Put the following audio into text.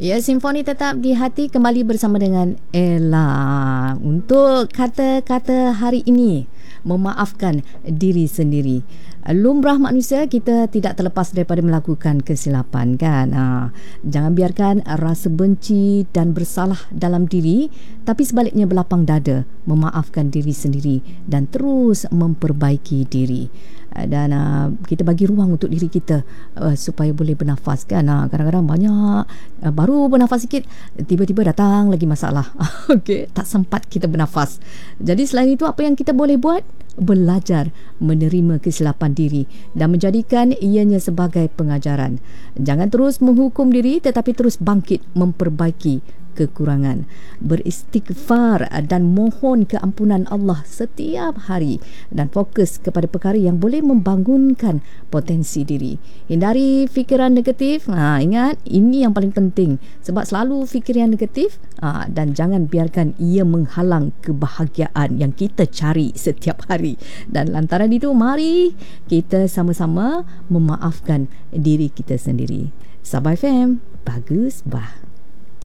Ya, simfoni tetap di hati kembali bersama dengan Ella untuk kata-kata hari ini, memaafkan diri sendiri. Lumrah manusia, kita tidak terlepas daripada melakukan kesilapan, kan? Jangan biarkan rasa benci dan bersalah dalam diri, tapi sebaliknya berlapang dada memaafkan diri sendiri dan terus memperbaiki diri. Dan kita bagi ruang untuk diri kita supaya boleh bernafas, kan? Kadang-kadang banyak baru bernafas sikit, tiba-tiba datang lagi masalah. Okey, tak sempat kita bernafas. Jadi selain itu, apa yang kita boleh buat? Belajar menerima kesilapan diri dan menjadikan ianya sebagai pengajaran. Jangan terus menghukum diri, tetapi terus bangkit memperbaiki kekurangan, beristighfar dan mohon keampunan Allah setiap hari dan fokus kepada perkara yang boleh membangunkan potensi diri. Hindari fikiran negatif. Ingat, ini yang paling penting, sebab selalu fikiran negatif dan jangan biarkan ia menghalang kebahagiaan yang kita cari setiap hari. Dan lantaran itu, mari kita sama-sama memaafkan diri kita sendiri. Sabah FM, bagus bah.